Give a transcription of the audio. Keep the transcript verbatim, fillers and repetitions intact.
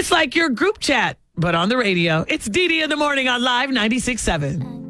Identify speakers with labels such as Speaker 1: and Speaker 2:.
Speaker 1: It's like your group chat, but on the radio. It's Dee Dee in the morning on Live ninety-six point seven.